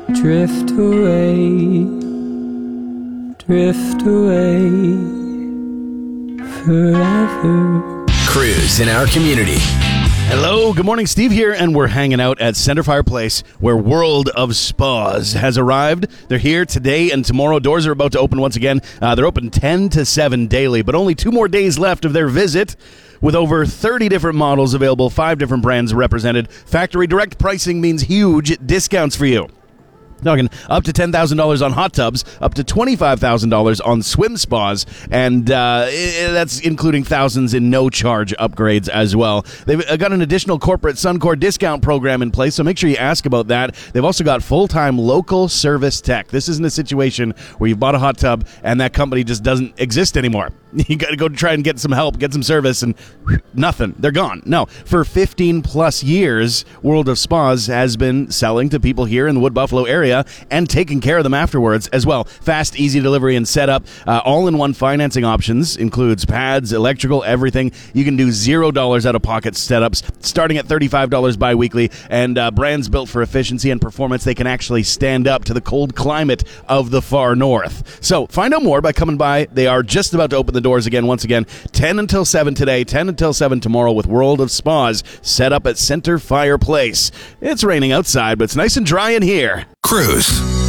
Drift away forever. Cruise in our community. Hello, good morning, Steve here, and we're hanging out at Centerfire Place, where World of Spas has arrived. They're here today and tomorrow. Doors are about to open once again. They're open 10 to 7 daily, but only 2 more days left of their visit. With over 30 different models available, 5 different brands represented. Factory direct pricing means huge discounts for you. Talking up to $10,000 on hot tubs, up to $25,000 on swim spas, and that's including thousands in no-charge upgrades as well. They've got an additional corporate Suncor discount program in place, so make sure you ask about that. They've also got full-time local service tech. This isn't a situation where you've bought a hot tub and that company just doesn't exist anymore. You got to go try and get some help, get some service, and nothing. They're gone. No. For 15-plus years, World of Spas has been selling to people here in the Wood Buffalo area and taking care of them afterwards as well. Fast, easy delivery and setup. All-in-one financing options includes pads, electrical, everything. You can do $0 out-of-pocket setups, starting at $35 bi-weekly, and brands built for efficiency and performance. They can actually stand up to the cold climate of the far north. So find out more by coming by. They are just about to open the doors again, once again, 10 until 7 today, 10 until 7 tomorrow with World of Spas, set up at Centerfire Place. It's raining outside, but it's nice and dry in here. Cruise.